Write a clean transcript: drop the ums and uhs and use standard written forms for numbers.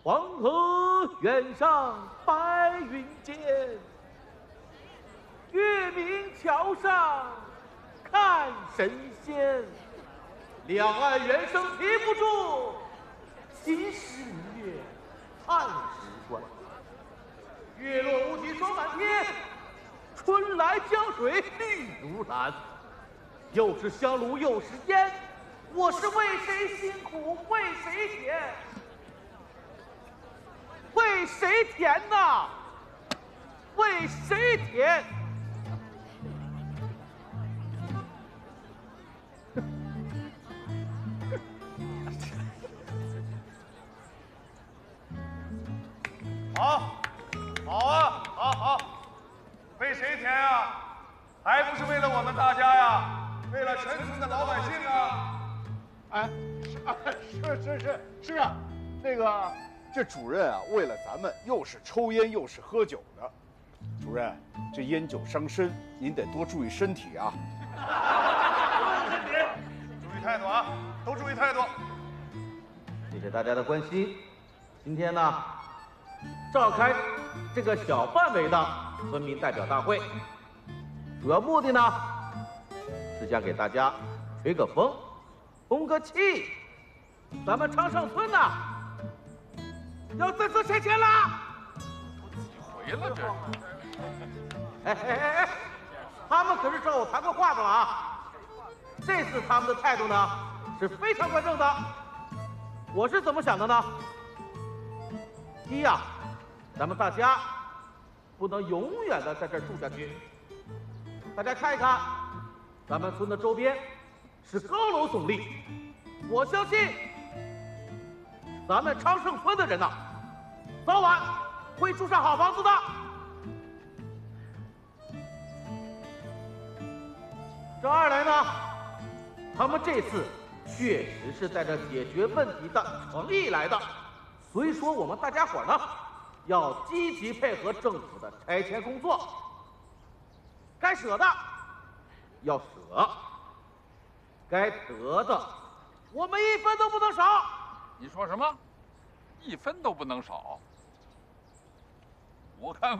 黄河远上白云间，月明桥上看神仙。两岸猿声啼不住，秦时明月汉时关。月落乌啼霜满天，春来江水绿如蓝。又是香炉又是烟，我是为谁辛苦为谁甜？为谁甜呐？为谁甜？ 好，好啊，好好，为谁甜啊？还不是为了我们大家呀，为了全村的老百姓啊！ 哎，是啊，那个这主任啊，为了咱们又是抽烟又是喝酒的，主任，这烟酒伤身，您得多注意身体啊。 注意态度啊，都注意态度。 谢谢大家的关心。今天呢，召开这个小范围的村民代表大会，主要目的呢是想给大家吹个风，通个气。咱们昌盛村呢要再次拆迁啦！ 都几回了这是？ 哎，他们可是找我谈过话的了啊！这次他们的态度呢是非常关正的。我是怎么想的呢？第一呀，咱们大家不能永远的在这儿住下去。大家看一看，咱们村的周边是高楼耸立，我相信咱们昌盛村的人呐，早晚会住上好房子的。这二来呢，他们这次确实是带着解决问题的诚意来的，所以说我们大家伙呢要积极配合政府的拆迁工作，该舍的要舍，该得的我们一分都不能少。 你说什么？1分都不能少？我看